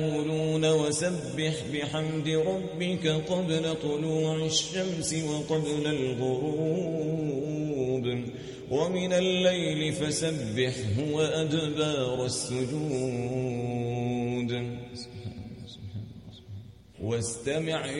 وسبح بحمد ربك قبل طلوع الشمس وقبل الغروب ومن الليل فسبحه وأدبار السجود واستمع